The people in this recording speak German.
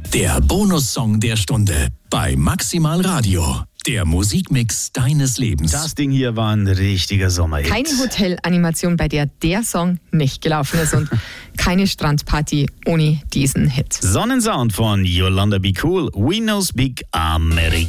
Der Bonussong der Stunde bei Maximal Radio. Der Musikmix deines Lebens. Das Ding hier war ein richtiger Sommerhit. Keine Hotelanimation, bei der der Song nicht gelaufen ist und keine Strandparty ohne diesen Hit. Sonnensound von Yolanda Be Cool. We know speak America.